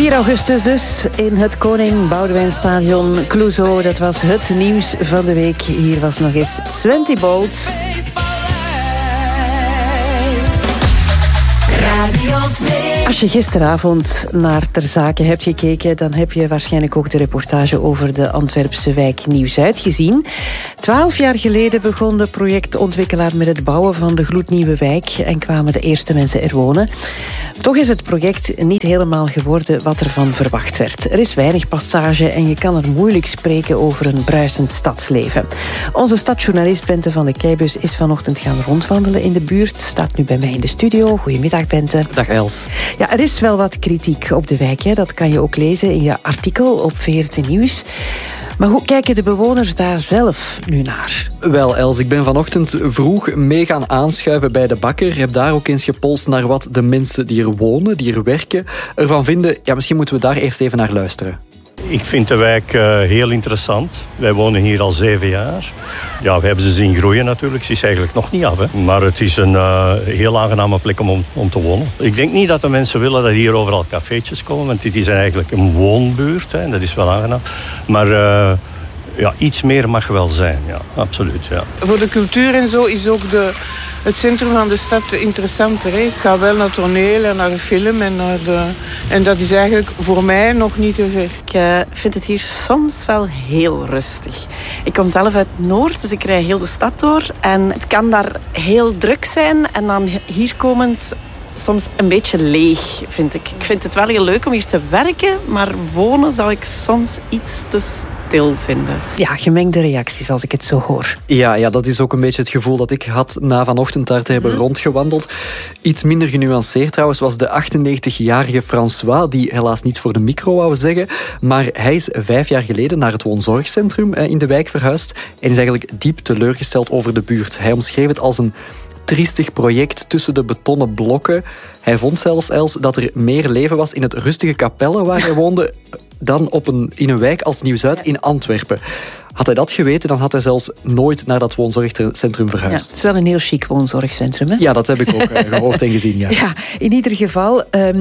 4 augustus dus in het Koning Boudewijnstadion. Clouseau, dat was het nieuws van de week. Hier was nog eens Sven Thibault. Radio 2. Als je gisteravond naar Ter Zake hebt gekeken, dan heb je waarschijnlijk ook de reportage over de Antwerpse wijk Nieuw-Zuid gezien. 12 jaar geleden begon de projectontwikkelaar met het bouwen van de gloednieuwe wijk en kwamen de eerste mensen er wonen. Toch is het project niet helemaal geworden wat ervan verwacht werd. Er is weinig passage en je kan er moeilijk spreken over een bruisend stadsleven. Onze stadsjournalist Bente van de Keibus is vanochtend gaan rondwandelen in de buurt. Staat nu bij mij in de studio. Goedemiddag, Bente. Dag Els. Ja, er is wel wat kritiek op de wijk. Hè. Dat kan je ook lezen in je artikel op VRT Nieuws. Maar hoe kijken de bewoners daar zelf nu naar? Wel, Els, ik ben vanochtend vroeg mee gaan aanschuiven bij de bakker. Heb daar ook eens gepolst naar wat de mensen die er wonen, die er werken, ervan vinden. Ja, misschien moeten we daar eerst even naar luisteren. Ik vind de wijk heel interessant. Wij wonen hier al 7 jaar. Ja, we hebben ze zien groeien natuurlijk. Ze is eigenlijk nog niet af. Hè. Maar het is een heel aangename plek om te wonen. Ik denk niet dat de mensen willen dat hier overal cafeetjes komen. Want dit is eigenlijk een woonbuurt. Hè, en dat is wel aangenaam. Maar ja, iets meer mag wel zijn. Ja, absoluut. Ja. Voor de cultuur en zo is ook het centrum van de stad interessanter. Hè. Ik ga wel naar toneel en naar de film. En dat is eigenlijk voor mij nog niet te ver. Ik vind het hier soms wel heel rustig. Ik kom zelf uit Noord, dus ik rij heel de stad door. En het kan daar heel druk zijn. En dan hier komend soms een beetje leeg, vind ik. Ik vind het wel heel leuk om hier te werken, maar wonen zou ik soms iets te stil vinden. Ja, gemengde reacties als ik het zo hoor. Ja, dat is ook een beetje het gevoel dat ik had na vanochtend daar te hebben rondgewandeld. Iets minder genuanceerd trouwens was de 98-jarige François, die helaas niet voor de micro wou zeggen, maar hij is 5 jaar geleden naar het woonzorgcentrum in de wijk verhuisd en is eigenlijk diep teleurgesteld over de buurt. Hij omschreef het als een triestig project tussen de betonnen blokken. Hij vond zelfs, Els, dat er meer leven was in het rustige Capelle waar hij woonde dan in een wijk als Nieuw-Zuid in Antwerpen. Had hij dat geweten, dan had hij zelfs nooit naar dat woonzorgcentrum verhuisd. Ja, het is wel een heel chic woonzorgcentrum, hè? Ja, dat heb ik ook gehoord en gezien, ja. Ja, in ieder geval,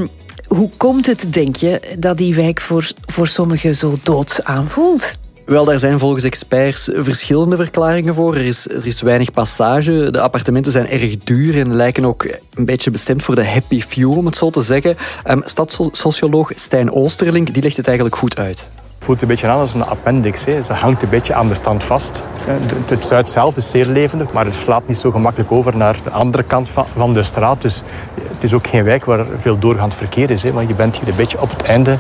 hoe komt het, denk je, dat die wijk voor sommigen zo dood aanvoelt? Wel, daar zijn volgens experts verschillende verklaringen voor. Er is weinig passage. De appartementen zijn erg duur en lijken ook een beetje bestemd voor de happy few, om het zo te zeggen. Stadssocioloog Stijn Oosterlink die legt het eigenlijk goed uit. Het voelt een beetje aan als een appendix. Hè. Ze hangt een beetje aan de stand vast. Het Zuid zelf is zeer levendig, maar het slaat niet zo gemakkelijk over naar de andere kant van de straat. Dus het is ook geen wijk waar veel doorgaand verkeer is. Hè. Want je bent hier een beetje op het einde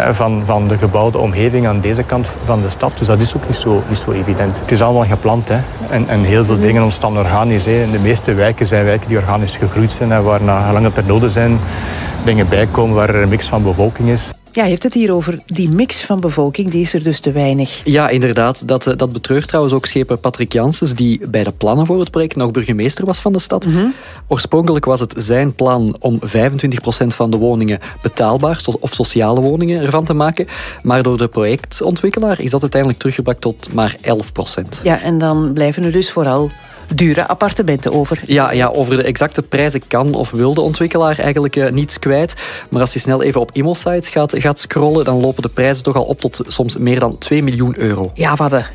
van de gebouwde omgeving aan deze kant van de stad. Dus dat is ook niet zo evident. Het is allemaal geplant. Hè. En heel veel dingen ontstaan organisch. Hè. En de meeste wijken zijn wijken die organisch gegroeid zijn en waar na lang dat er nodig zijn dingen bijkomen waar er een mix van bevolking is. Ja, je heeft het hier over die mix van bevolking, die is er dus te weinig. Ja, inderdaad. Dat betreurt trouwens ook scheper Patrick Janssens, die bij de plannen voor het project nog burgemeester was van de stad. Oorspronkelijk was het zijn plan om 25% van de woningen betaalbaar of sociale woningen ervan te maken. Maar door de projectontwikkelaar is dat uiteindelijk teruggebracht tot maar 11%. Ja, en dan blijven er dus vooral dure appartementen over. Ja, over de exacte prijzen kan of wil de ontwikkelaar eigenlijk niets kwijt. Maar als je snel even op ImmoSites gaat scrollen, dan lopen de prijzen toch al op tot soms meer dan 2 miljoen euro. Ja, wat dat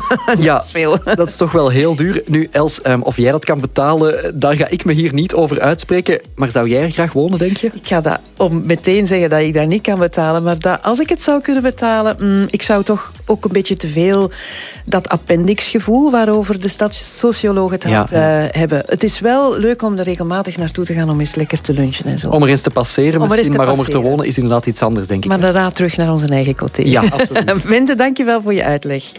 is veel. Dat is toch wel heel duur. Nu, Els, of jij dat kan betalen, daar ga ik me hier niet over uitspreken. Maar zou jij er graag wonen, denk je? Ik ga dat meteen zeggen dat ik dat niet kan betalen. Maar als ik het zou kunnen betalen, ik zou toch ook een beetje te veel dat appendixgevoel waarover de stadssociologen het hebben. Het is wel leuk om er regelmatig naartoe te gaan om eens lekker te lunchen en zo. Om er eens te passeren misschien, maar om er te wonen is inderdaad iets anders, denk ik. Maar daarna terug naar onze eigen côté. Ja, absoluut. Bente, dank je wel voor je uitleg.